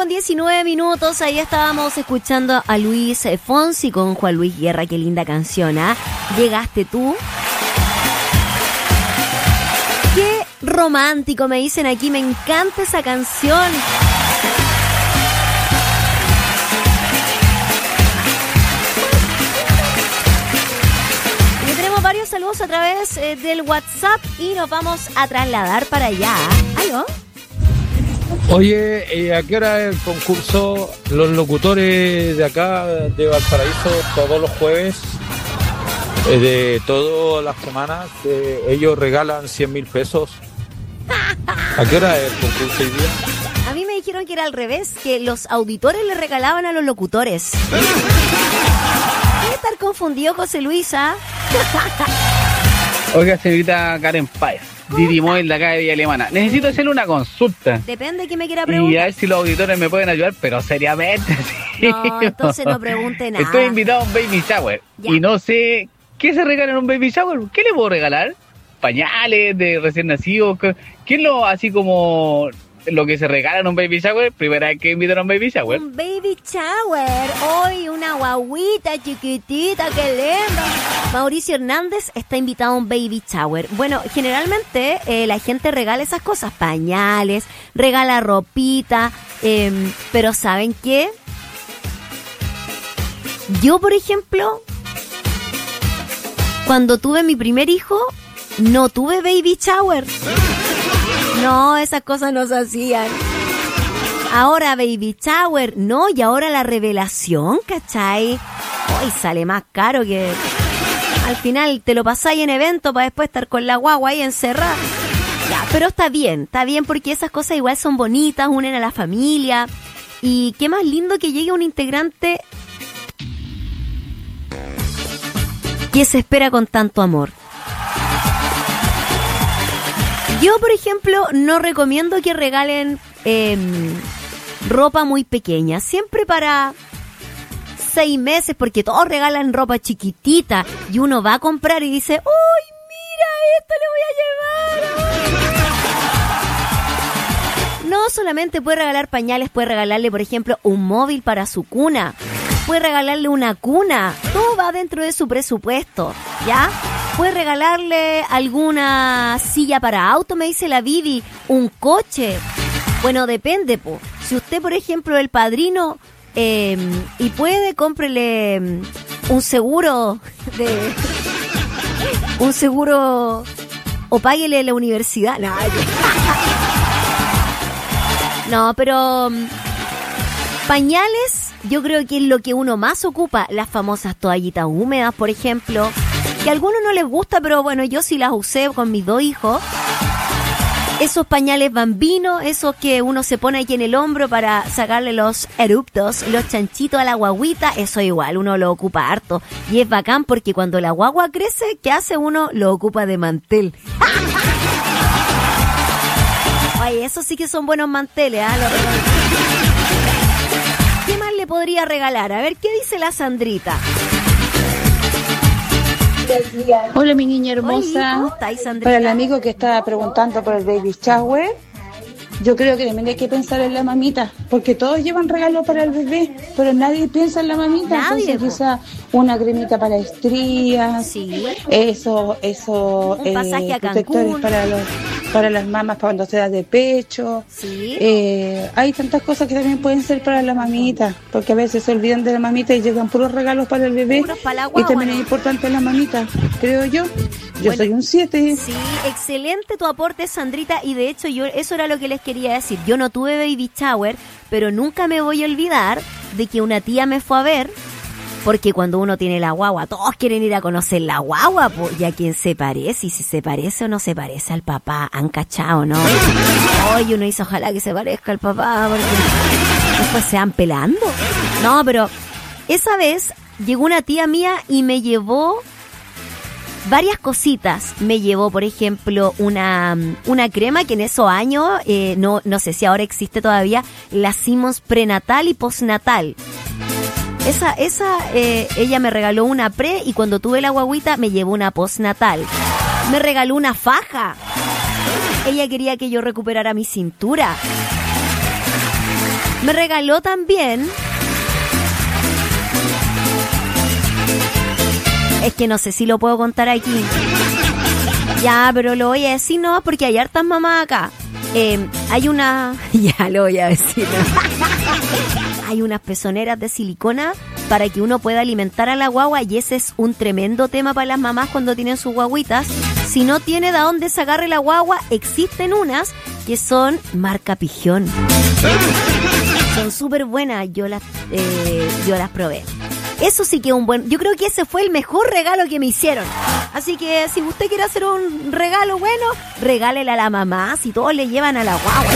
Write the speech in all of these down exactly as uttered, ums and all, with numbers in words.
con diecinueve minutos, ahí estábamos escuchando a Luis Fonsi con Juan Luis Guerra, qué linda canción, ¿ah? ¿eh? Llegaste tú. Qué romántico, me dicen aquí, me encanta esa canción. Y tenemos varios saludos a través eh, del WhatsApp y nos vamos a trasladar para allá. ¿Aló? Oye, eh, ¿a qué hora es el concurso? Los locutores de acá, de Valparaíso, todos los jueves, eh, de todas las semanas, eh, ellos regalan cien mil pesos. ¿A qué hora es el concurso hoy día? A mí me dijeron que era al revés, que los auditores le regalaban a los locutores. Debe estar confundido, José Luisa. Oiga, señorita Karen Páez, Didi Móvil de acá de Villa Alemana. Necesito hacerle una consulta. Depende de quién me quiera preguntar. Y a ver si los auditores me pueden ayudar, pero seriamente. Sí. No, entonces no pregunte nada. Estoy invitado a un baby shower. Ya. Y no sé, ¿qué se regala en un baby shower? ¿Qué le puedo regalar? ¿Pañales de recién nacidos? ¿Qué es lo así como lo que se regala en un baby shower? Primera vez que invitan a un baby shower. Un baby shower. Hoy una guaguita chiquitita, qué lindo. Mauricio Hernández está invitado a un baby shower. Bueno, generalmente eh, la gente regala esas cosas, pañales, regala ropita, eh, pero ¿saben qué? Yo, por ejemplo, cuando tuve mi primer hijo, no tuve baby shower. No, esas cosas no se hacían. Ahora baby shower, no, y ahora la revelación, ¿cachai? Hoy sale más caro que... Al final te lo pasáis en evento para después estar con la guagua ahí encerrada. Ya, pero está bien, está bien porque esas cosas igual son bonitas, unen a la familia. Y qué más lindo que llegue un integrante que se espera con tanto amor. Yo, por ejemplo, no recomiendo que regalen eh, ropa muy pequeña. Siempre para seis meses, porque todos regalan ropa chiquitita. Y uno va a comprar y dice, ¡uy, mira, esto le voy a llevar! No solamente puede regalar pañales, puede regalarle, por ejemplo, un móvil para su cuna. Puede regalarle una cuna. Todo va dentro de su presupuesto, ¿ya? Puede regalarle alguna silla para auto, me dice la Vivi, un coche. Bueno, depende, po. Si usted, por ejemplo, el padrino eh, y puede, cómprele un seguro de un seguro o páguele la universidad. No, no, pero pañales, yo creo que es lo que uno más ocupa. Las famosas toallitas húmedas, por ejemplo, que a algunos no les gusta, pero bueno, yo sí las usé con mis dos hijos. Esos pañales bambinos, esos que uno se pone aquí en el hombro para sacarle los eruptos, los chanchitos a la guaguita, eso igual, uno lo ocupa harto. Y es bacán porque cuando la guagua crece, ¿qué hace uno? Lo ocupa de mantel. Oye, esos sí que son buenos manteles, ¿ah? ¿eh? ¿Qué más le podría regalar? A ver, ¿qué dice la Sandrita? Hola, mi niña hermosa. ¿Cómo estáis, Sandrita? Para el amigo que estaba preguntando por el baby shower, yo creo que también hay que pensar en la mamita, porque todos llevan regalos para el bebé, pero nadie piensa en la mamita. Nadie, entonces quizá una cremita para estrías, sí. eso, eso, un pasaje eh, a protectores Cancún. para los, para las mamás cuando se da de pecho. Sí. Eh, hay tantas cosas que también pueden ser para la mamita, porque a veces se olvidan de la mamita y llegan puros regalos para el bebé. Puros para la y guagua, también ¿no? es importante la mamita, creo yo. Yo Bueno, soy un siete. Sí, excelente tu aporte, Sandrita, y de hecho yo eso era lo que les quería decir. Yo no tuve baby shower, pero nunca me voy a olvidar de que una tía me fue a ver, porque cuando uno tiene la guagua, todos quieren ir a conocer la guagua, po, y a quién se parece, y si se parece o no se parece al papá, han cachado, ¿no? Hoy uno dice, ojalá que se parezca al papá, porque después se van pelando. No, pero esa vez llegó una tía mía y me llevó varias cositas. Me llevó, por ejemplo, una, una crema que en esos años, eh, no, no sé si ahora existe todavía, la Simmons prenatal y postnatal. Esa, esa, eh, ella me regaló una pre y cuando tuve la guaguita me llevó una postnatal. Me regaló una faja. Ella quería que yo recuperara mi cintura. Me regaló también... Es que no sé si lo puedo contar aquí. Ya, pero lo voy a decir no, porque hay hartas mamás acá. Eh, hay una... Ya lo voy a decir. Hay unas pezoneras de silicona para que uno pueda alimentar a la guagua, y ese es un tremendo tema para las mamás cuando tienen sus guaguitas. Si no tiene de dónde se agarre la guagua, existen unas que son marca Pijión. Son súper buenas, yo las, eh, yo las probé. Eso sí que es un buen... Yo creo que ese fue el mejor regalo que me hicieron. Así que si usted quiere hacer un regalo bueno, regálele a la mamá, si todos le llevan a la guagua.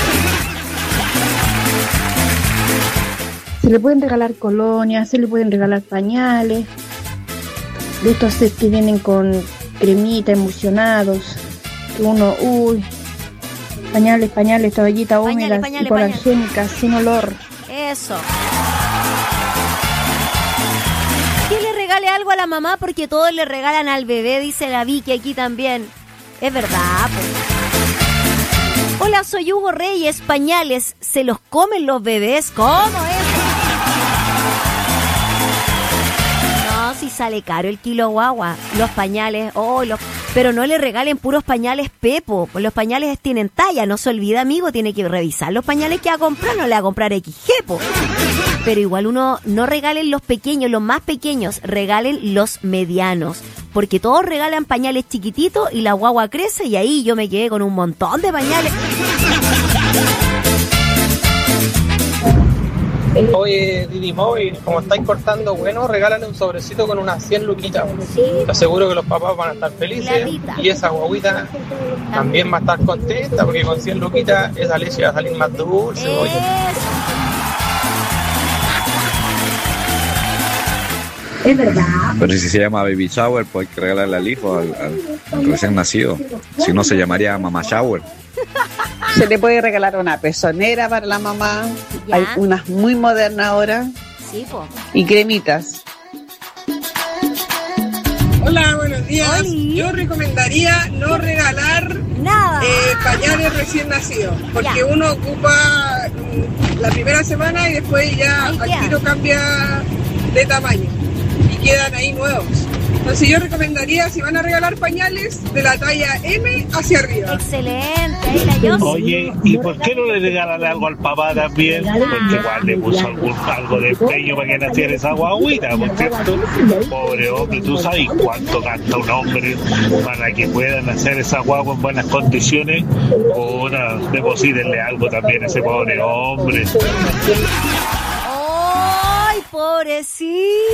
Se le pueden regalar colonias, se le pueden regalar pañales. De estos sets que vienen con cremita, emulsionados. Que uno, uy... Pañales, pañales, toallitas húmedas, hipoalergénicas, sin olor. Eso. Que le regale algo a la mamá porque todos le regalan al bebé, dice la Vicky aquí también. Es verdad, pues. Hola, soy Hugo Reyes. Pañales, ¿se los comen los bebés? ¿Cómo es? No, si sale caro el kilo guagua. Los pañales, oh, los... Pero no le regalen puros pañales Pepo, pues los pañales tienen talla, no se olvida, amigo, tiene que revisar los pañales que va a comprar, no le va a comprar equis ge, po. Pero igual uno, no regalen los pequeños, los más pequeños, regalen los medianos, porque todos regalan pañales chiquititos y la guagua crece y ahí yo me quedé con un montón de pañales. Oye, Didi Móvil, como estáis cortando, bueno, regálale un sobrecito con unas cien luquitas. Sí. Te aseguro que los papás van a estar felices y esa guaguita también va a estar contenta porque con cien luquitas esa leche va a salir más dulce. Oye. Es verdad. Pero si se llama Baby Shower, pues hay que regalarle al hijo, al, al, al recién nacido. Si no, se llamaría Mama Shower. Se le puede regalar una pezonera para la mamá. ¿Ya? Hay unas muy modernas ahora. Sí, po. Y cremitas. Hola, buenos días. ¡Oli! Yo recomendaría no regalar nada. Eh, pañales recién nacidos, porque ya. Uno ocupa la primera semana y después ya al tiro cambia de tamaño y quedan ahí nuevos. Entonces yo recomendaría, si van a regalar pañales, de la talla eme hacia arriba. Excelente, la yo. Oye, ¿y por qué no le regalan algo al papá también? Porque igual le puso algún, algo de empeño para que naciera esa guaguita, ¿por cierto? Pobre hombre, ¿tú sabes cuánto gasta un hombre para que puedan hacer esa guagua en buenas condiciones? O una, deposítenle algo también a ese pobre hombre. ¡Ay, pobrecito!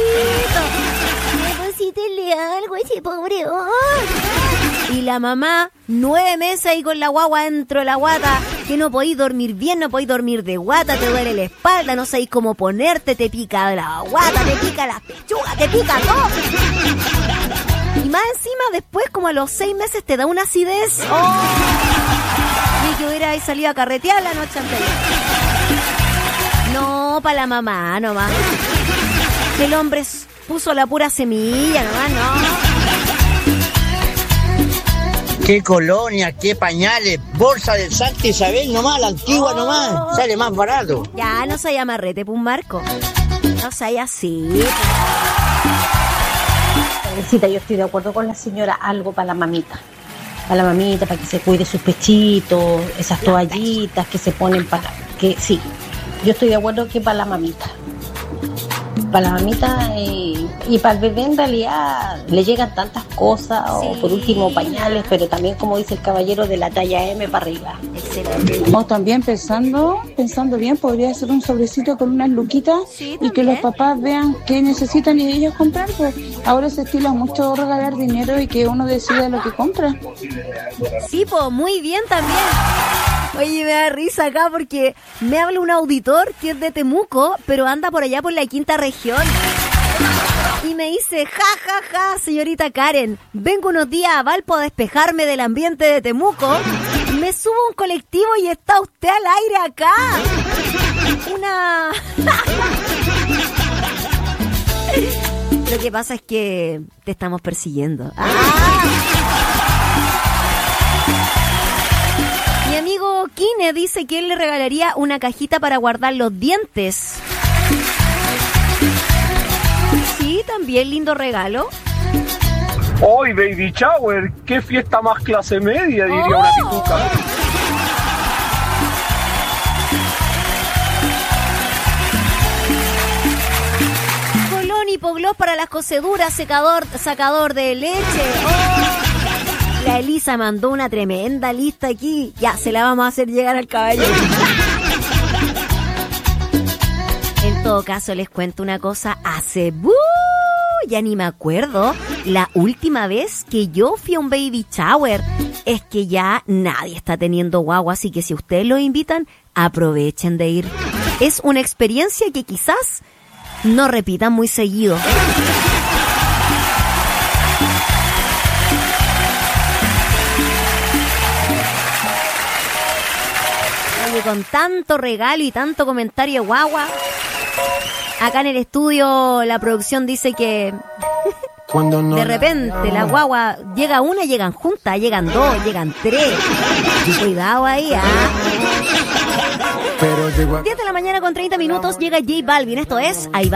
Deposítenle algo a ese pobre hombre. Y la mamá, nueve meses ahí con la guagua dentro de la guata, que no podéis dormir bien, no podéis dormir de guata, te duele la espalda, no sabéis cómo ponerte, te pica la guata, te pica las pechugas, te pica todo. Y más encima, después, como a los seis meses, te da una acidez. ¡Oh! Y que hubiera salido a carretear la noche anterior. No, para la mamá, nomás. Que el hombre puso la pura semilla, nomás, no. Qué colonia, qué pañales, bolsa del Santa Isabel nomás, la antigua oh. nomás, sale más barato. Ya, no se llama rete, pues Marco. No se así. Teresita, yo estoy de acuerdo con la señora, algo para la mamita. Para la mamita, para que se cuide sus pechitos, esas toallitas que se ponen para... que sí, yo estoy de acuerdo que para la mamita. Para la mamita eh, y para el bebé en realidad le llegan tantas cosas, sí. O por último pañales, pero también, como dice el caballero, de la talla eme para arriba. Excelente. O también pensando, pensando bien, podría ser un sobrecito con unas luquitas, sí, y que los papás vean qué necesitan y ellos comprar. Pues ahora se estila mucho regalar dinero y que uno decida lo que compra. Sí, pues muy bien también. Oye, me da risa acá porque me habla un auditor que es de Temuco, pero anda por allá por la quinta región. Y me dice, ja, ja, ja, señorita Karen, vengo unos días a Valpo a despejarme del ambiente de Temuco. Me subo a un colectivo y está usted al aire acá. Una... Lo que pasa es que te estamos persiguiendo. ¡Ah! Mi amigo Kine dice que él le regalaría una cajita para guardar los dientes. Sí, también lindo regalo. Hoy, baby shower, qué fiesta más clase media, diría oh. una pituca. Colón Hipogloss para las coceduras, secador, sacador de leche. Oh. La Elisa mandó una tremenda lista aquí. Ya, se la vamos a hacer llegar al caballero. En todo caso, les cuento una cosa. Hace... ¡buh! Ya ni me acuerdo la última vez que yo fui a un baby shower. Es que ya nadie está teniendo guagua, así que si ustedes lo invitan, aprovechen de ir. Es una experiencia que quizás no repitan muy seguido. Oye, con tanto regalo y tanto comentario guagua. Acá en el estudio la producción dice que no de repente la guagua llega una, llegan juntas, llegan dos, llegan tres. Cuidado ahí, ¿ah? ¿eh? diez de la mañana con treinta minutos llega J Balvin. Esto es Ahí va.